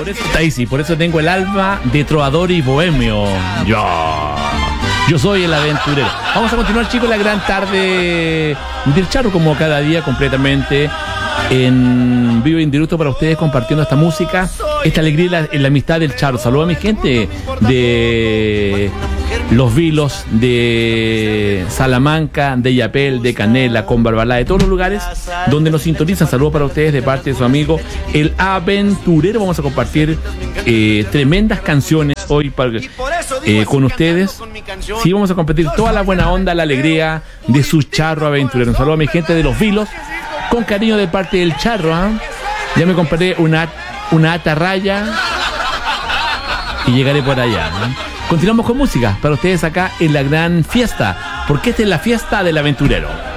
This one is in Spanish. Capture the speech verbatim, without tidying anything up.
por eso, ahí sí, por eso tengo el alma de trovador y bohemio. Yo, yo soy el aventurero. Vamos a continuar, chicos, la gran tarde del Charro, como cada día, completamente en vivo e en directo para ustedes, compartiendo esta música, esta alegría y la, la amistad del Charro. Saludos a mi gente de Los Vilos, de Salamanca, de Yapel, de Canela, con Barbalá, de todos los lugares donde nos sintonizan. Saludos para ustedes de parte de su amigo el Aventurero. Vamos a compartir eh, tremendas canciones hoy para, eh, con ustedes. Sí, vamos a compartir toda la buena onda, la alegría de su Charro Aventurero. Un saludo a mi gente de Los Vilos, con cariño de parte del Charro. ¿eh? Ya me compré una, una atarraya y llegaré por allá. ¿eh? Continuamos con música para ustedes acá en la gran fiesta, porque esta es la fiesta del aventurero.